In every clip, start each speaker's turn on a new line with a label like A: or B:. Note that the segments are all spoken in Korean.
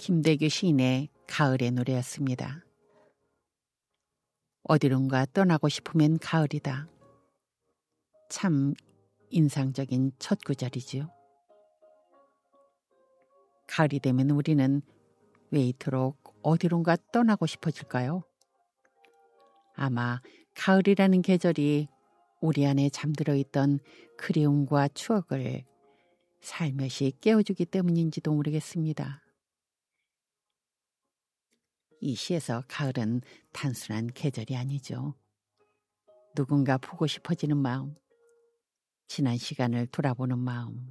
A: 김대규 시인의 가을의 노래였습니다. 어디론가 떠나고 싶으면 가을이다. 참 인상적인 첫 구절이지요. 가을이 되면 우리는 왜 이토록 어디론가 떠나고 싶어질까요? 아마 가을이라는 계절이 우리 안에 잠들어 있던 그리움과 추억을 살며시 깨워주기 때문인지도 모르겠습니다. 이 시에서 가을은 단순한 계절이 아니죠. 누군가 보고 싶어지는 마음, 지난 시간을 돌아보는 마음,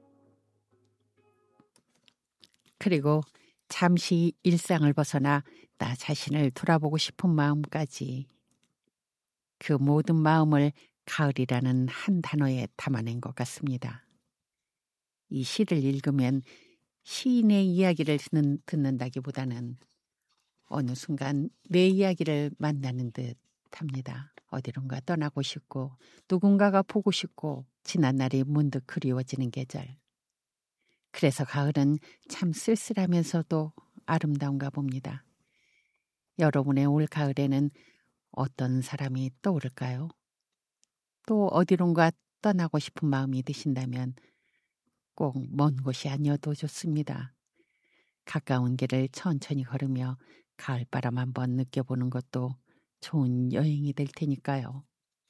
A: 그리고 잠시 일상을 벗어나 나 자신을 돌아보고 싶은 마음까지, 그 모든 마음을 가을이라는 한 단어에 담아낸 것 같습니다. 이 시를 읽으면 시인의 이야기를 듣는다기보다는 어느 순간 내 이야기를 만나는 듯 합니다. 어디론가 떠나고 싶고 누군가가 보고 싶고 지난 날이 문득 그리워지는 계절. 그래서 가을은 참 쓸쓸하면서도 아름다운가 봅니다. 여러분의 올 가을에는 어떤 사람이 떠오를까요? 또 어디론가 떠나고 싶은 마음이 드신다면 꼭 먼 곳이 아니어도 좋습니다. 가까운 길을 천천히 걸으며 가을바람 한번 느껴보는 것도 좋은 여행이 될 테니까요.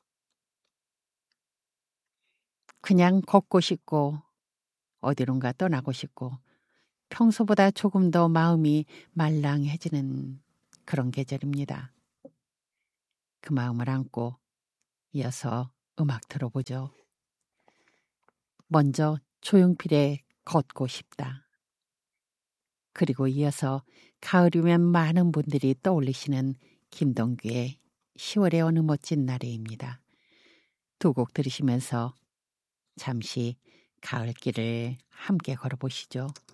A: 그냥 걷고 싶고 어디론가 떠나고 싶고 평소보다 조금 더 마음이 말랑해지는 그런 계절입니다. 그 마음을 안고 이어서 음악 들어보죠. 먼저 조용필의 걷고 싶다. 그리고 이어서 가을이면 많은 분들이 떠올리시는 김동규의 10월의 어느 멋진 날에입니다. 두 곡 들으시면서 잠시 가을길을 함께 걸어보시죠.